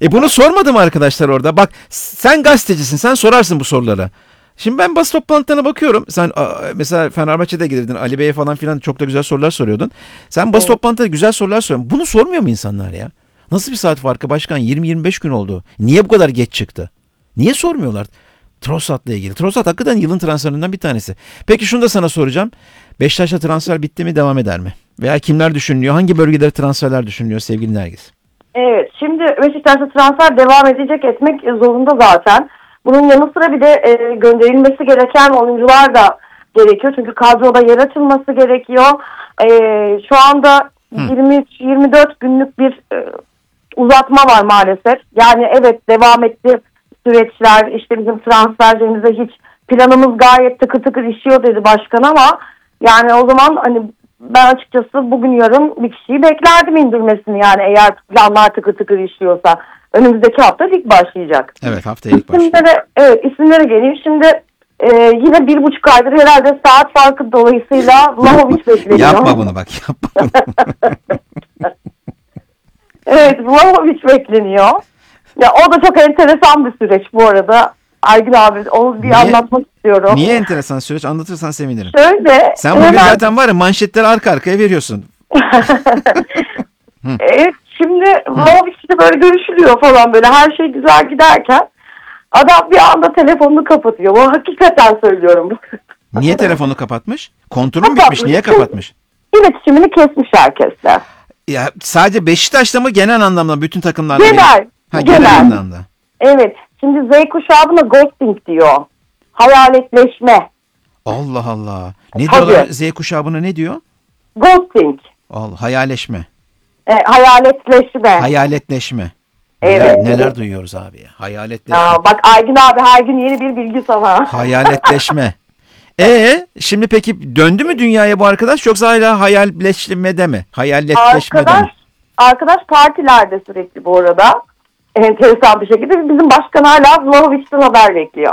Bunu sormadı mı arkadaşlar orada? Bak sen gazetecisin, sen sorarsın bu soruları. Şimdi ben basın toplantılarına bakıyorum. Sen mesela Fenerbahçe'de girdin, Ali Bey'e falan filan çok da güzel sorular soruyordun. Sen basın Evet. toplantılarında güzel sorular soruyorsun. Bunu sormuyor mu insanlar ya? Nasıl bir saat farkı başkan? 20-25 gün oldu. Niye bu kadar geç çıktı? Niye sormuyorlar? Trossard'la ilgili. Trossard hakikaten yılın transferinden bir tanesi. Peki şunu da sana soracağım. Beşiktaş'ta transfer bitti mi, devam eder mi? Veya kimler düşünülüyor? Hangi bölgelere transferler düşünülüyor sevgili Nergis? Evet, şimdi Beşiktaş'ta transfer devam edecek, etmek zorunda zaten. Bunun yanı sıra bir de gönderilmesi gereken oyuncular da gerekiyor. Çünkü kadroda yer açılması gerekiyor. Şu anda 23-24 günlük bir uzatma var maalesef. Yani evet, devam etti süreçler. İşte bizim transferlerimize hiç planımız gayet tıkır tıkır işiyor dedi başkan, ama yani o zaman hani ben açıkçası bugün yarın bir kişiyi beklerdim indirmesini, yani eğer planlar tıkır tıkır işliyorsa. Önümüzdeki hafta lig başlayacak. Evet, haftaya ilk başlıyor. İsimlere geleyim. Şimdi yine 1,5 aydır herhalde saat farkı dolayısıyla Vlahovic bekleniyor. Yapma bunu bak, yapma bunu. Evet, Vlahovic bekleniyor. Ya o da çok enteresan bir süreç bu arada. Aygün abi, onu bir anlatmak istiyorum. Niye enteresan süreç? Anlatırsan sevinirim. Şöyle. Sen bugün zaten var ya, manşetleri arka arkaya veriyorsun. Evet, şimdi Vlahovic'le böyle görüşülüyor falan, böyle her şey güzel giderken adam bir anda telefonunu kapatıyor. Bu hakikaten söylüyorum. Niye telefonu kapatmış? Kontrolü mü bitmiş? Niye kapatmış? İletişimini kesmiş herkesle. Ya sadece Beşiktaş'ta mı, genel anlamda bütün takımlarla? Genel. Genel anlamda. Evet. Şimdi Z kuşağı buna ghosting diyor. Hayaletleşme. Allah Allah. Ne Tabii. diyorlar? Z kuşağı buna ne diyor? Ghosting. Hayaletleşme. Hayaletleşme. Hayaletleşme. Evet. Neler duyuyoruz abi ya? Hayaletleşme. Bak Aygün abi, her gün yeni bir bilgi sana. Hayaletleşme. Şimdi peki döndü mü dünyaya bu arkadaş, yoksa hala hayalleşmede mi? Hayaletleşmede mi? Arkadaş partilerde sürekli bu arada. Enteresan bir şekilde bizim başkan hala Vlahovic'ten haber bekliyor.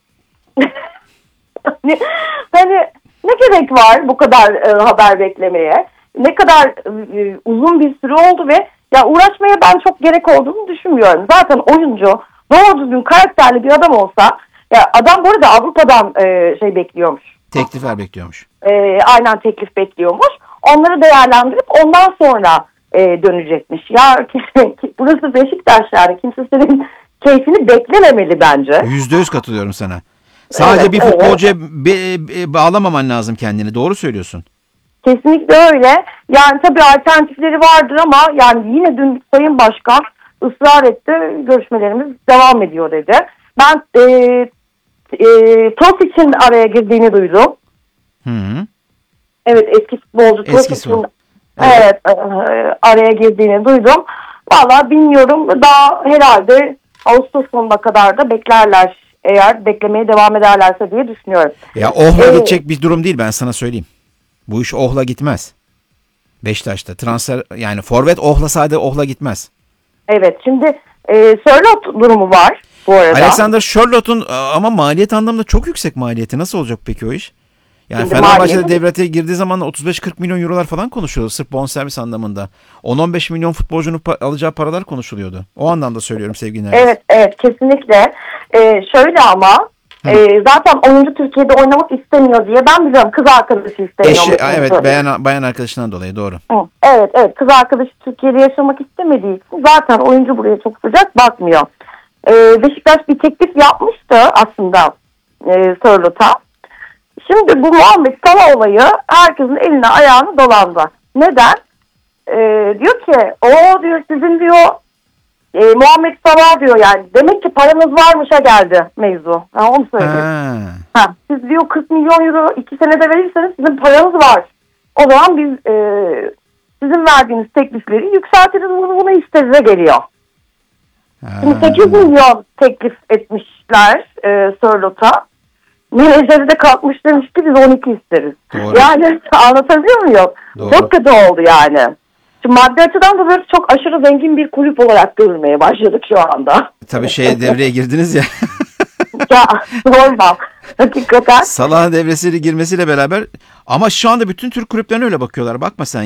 Hani ne gerek var bu kadar haber beklemeye? Ne kadar uzun bir süre oldu ve ya uğraşmaya ben çok gerek olduğunu düşünmüyorum. Zaten oyuncu doğru düzgün karakterli bir adam olsa, ya adam bu arada Avrupa'dan bekliyormuş. Teklifler bekliyormuş. Aynen, teklif bekliyormuş. Onları değerlendirip ondan sonra dönecekmiş. Ya burası Beşiktaş, yani kimse senin keyfini beklememeli bence. %100 katılıyorum sana. Sadece bir futbolcuya bağlamaman lazım kendini. Doğru söylüyorsun. Kesinlikle öyle. Yani tabii alternatifleri vardır ama yani yine dün Sayın Başkan ısrar etti. Görüşmelerimiz devam ediyor dedi. Ben Tosic'in araya girdiğini duydum. Hı. Evet, eski futbolcu Tosic'in araya girdiğini duydum. Valla bilmiyorum. Daha herhalde Ağustos sonuna kadar da beklerler. Eğer beklemeye devam ederlerse diye düşünüyorum. Ya ohla gidecek bir durum değil, ben sana söyleyeyim. Bu iş ohla gitmez. Beşiktaş'ta transfer, yani forvet ohla, sadece ohla gitmez. Evet, şimdi Sörloth durumu var bu arada. Alexander Sörloth'un ama maliyet anlamında çok yüksek maliyeti. Nasıl olacak peki o iş? Yani Şimdi Fenerbahçe'de devreye girdiği zaman 35-40 milyon eurolar falan konuşuluyordu sırf bonservis anlamında. 10-15 milyon futbolcunun alacağı paralar konuşuluyordu. O anlamda söylüyorum sevgili Nergis. Evet, kesinlikle. Şöyle ama zaten oyuncu Türkiye'de oynamak istemiyor diye ben biliyorum, kız arkadaşı istemiyor. Evet, bayan arkadaşından dolayı, doğru. Evet, kız arkadaşı Türkiye'de yaşamak istemediği için zaten oyuncu buraya çok sıcak bakmıyor. Beşiktaş bir teklif yapmıştı aslında Sörloth'a. Şimdi bu Muhammed Salah olayı herkesin eline ayağını dolandı. Neden? Diyor ki diyor sizin diyor Muhammed Salah diyor, yani demek ki paranız varmışa geldi mevzu. Onu söyleyeyim. Siz diyor 40 milyon euro 2 senede verirseniz sizin paranız var. O zaman biz sizin verdiğiniz teklifleri yükseltiriz, bunu isterize geliyor. Şimdi 8 milyon teklif etmişler Sörloth'a. Menajeri de kalkmış, demiş ki biz 12 isteriz. Doğru. Yani anlatabiliyor muyum? Doğru. Çok kötü oldu yani. Şimdi maddi açıdan da böyle çok aşırı zengin bir kulüp olarak görülmeye başladık şu anda. Tabii devreye girdiniz ya. Ya normal. Hakikaten. Salah'ın devresiyle girmesiyle beraber, ama şu anda bütün Türk kulüplerine öyle bakıyorlar. Bakma sen.